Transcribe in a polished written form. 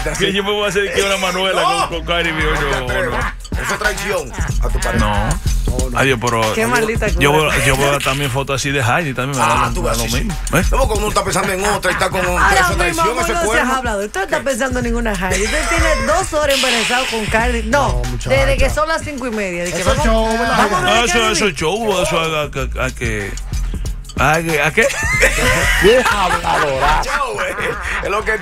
Que yo me voy a hacer que una Manuela con Kylie B. Eso es traición a tu pareja. No. Adiós, pero Qué maldita yo veo también fotos así de Heidi también me da tú ves lo así. mismo. No, porque uno está pensando en otra y está con eso es traición, eso es no seas cuerno. hablador. Usted no está pensando en ninguna Heidi. Usted tiene 2 horas embarazado con Kylie. No, desde que son las 5:30. Eso es show, ¿verdad? Vamos a ver No, eso es show, eso ¿a qué? Chao, güey. Es lo que